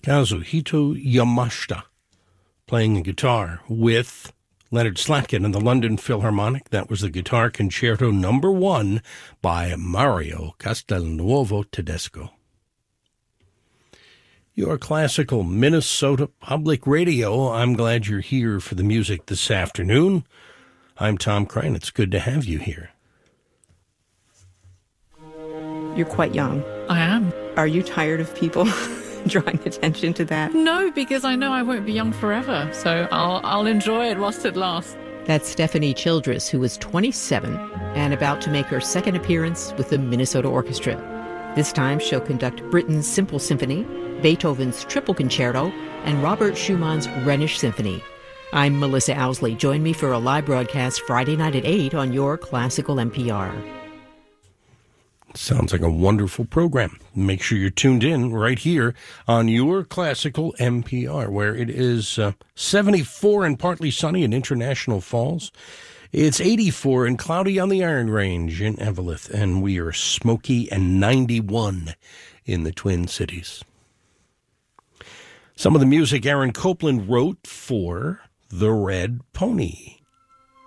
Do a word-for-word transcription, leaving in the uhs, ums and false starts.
Kazuhito Yamashita playing the guitar with Leonard Slatkin and the London Philharmonic. That was the Guitar Concerto number one by Mario Castelnuovo Tedesco. Your classical Minnesota Public Radio. I'm glad you're here for the music this afternoon. I'm Tom Crane. It's good to have you here. You're quite young. I am. Are you tired of people drawing attention to that? No, because I know I won't be young forever, so I'll, I'll enjoy it whilst it lasts. That's Stephanie Childress, who is twenty-seven and about to make her second appearance with the Minnesota Orchestra. This time she'll conduct Britten's Simple Symphony, Beethoven's Triple Concerto, and Robert Schumann's Rhenish Symphony. I'm Melissa Owsley. Join me for a live broadcast Friday night at eight on your Classical N P R. Sounds like a wonderful program. Make sure you're tuned in right here on your Classical N P R, where it is uh, seventy-four and partly sunny in International Falls. It's eighty-four and cloudy on the Iron Range in Eveleth, and we are smoky and ninety-one in the Twin Cities. Some of the music Aaron Copland wrote for The Red Pony.